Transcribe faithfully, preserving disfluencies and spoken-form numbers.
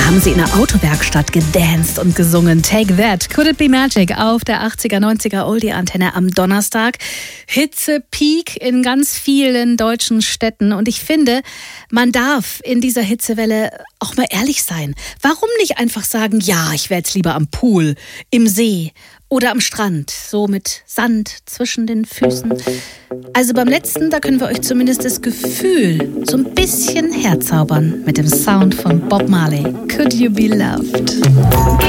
haben sie in der Autowerkstatt gedanced und gesungen. Take That, Could It Be Magic auf der achtziger, neunziger Oldie-Antenne am Donnerstag. Hitze-Peak in ganz vielen deutschen Städten. Und ich finde, man darf in dieser Hitzewelle auch mal ehrlich sein. Warum nicht einfach sagen, ja, ich wäre jetzt lieber am Pool, im See oder am Strand, so mit Sand zwischen den Füßen. Also beim letzten, da können wir euch zumindest das Gefühl so ein bisschen herzaubern mit dem Sound von Bob Marley. Could You Be Loved?